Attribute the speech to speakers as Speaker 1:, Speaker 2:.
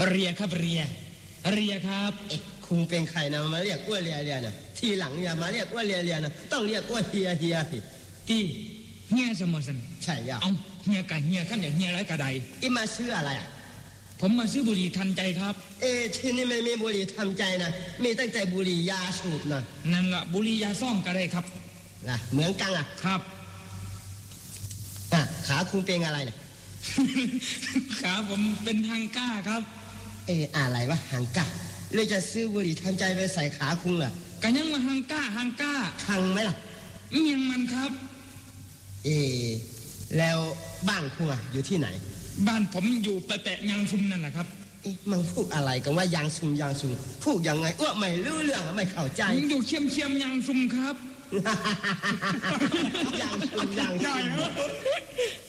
Speaker 1: เรียครับเรียครับ
Speaker 2: คุณเป็นใครนะมาเรียกว่าเรียนะทีหลังอย่ามาเรียกว่าเรียนะต้องเรียกว่าเฮียสิ
Speaker 1: ที่เฮียสมสัน
Speaker 2: ใช่ยา
Speaker 1: เอาเฮียกับเฮียขั้นอย่างเฮียไรกระได
Speaker 2: มาซื้ออะไร
Speaker 1: ผมมาซื้อบุหรี่ทันใจครับ
Speaker 2: ที่นี่ไม่มีบุหรี่ทำใจนะมีตั้งใจบุหรี่ยาสูบนะ
Speaker 1: นั่นละบุหรี่ยาซ่องก็ได้ครับ
Speaker 2: นะเหมือนกัน
Speaker 1: ครับ
Speaker 2: ขาคุณเป็นอะไรเนี่ย
Speaker 1: ขาผมเป็นฮังก้าครับ
Speaker 2: อะไรวะฮังก้าเลยจะซื้อบุหรี่ทำใจไปใส่ขาคุณเหรอ
Speaker 1: ก็ยังมาฮังก้า
Speaker 2: ทังไหมล่ะ
Speaker 1: เมียงมันครับ
Speaker 2: แล้วบ้านคุณอยู่ที่ไหน
Speaker 1: บ้านผมอยู่แปะยางซุมนั่นแหละครับ
Speaker 2: มันพูดอะไรกันว่ายางซุมพูดยังไงไม่รู้เรื่องไม่เข้าใจ
Speaker 1: อยู่เชียมยางซุมครับ
Speaker 2: ยางซุม